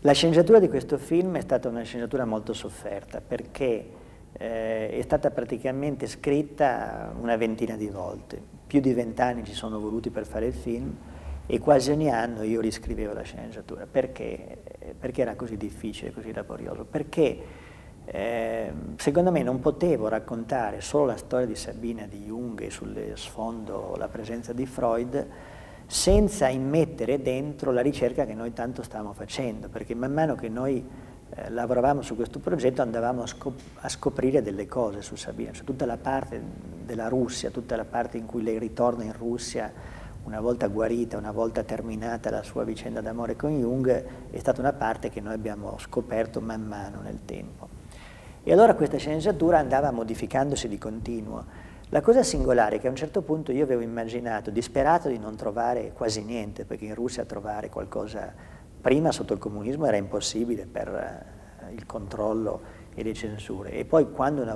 La sceneggiatura di questo film è stata una sceneggiatura molto sofferta perché è stata praticamente scritta una ventina di volte. Più di 20 anni ci sono voluti per fare il film e quasi ogni anno io riscrivevo la sceneggiatura. Perché? Perché era così difficile, così laborioso? Perché secondo me non potevo raccontare solo la storia di Sabina, di Jung e sul sfondo la presenza di Freud senza immettere dentro la ricerca che noi tanto stavamo facendo, perché man mano che noi lavoravamo su questo progetto andavamo a scoprire delle cose su Sabina, cioè tutta la parte della Russia, tutta la parte in cui lei ritorna in Russia una volta guarita, una volta terminata la sua vicenda d'amore con Jung, è stata una parte che noi abbiamo scoperto man mano nel tempo. E allora questa sceneggiatura andava modificandosi di continuo. La cosa singolare è che a un certo punto io avevo immaginato, disperato di non trovare quasi niente, perché in Russia trovare qualcosa, prima sotto il comunismo era impossibile per il controllo e le censure, e poi quando una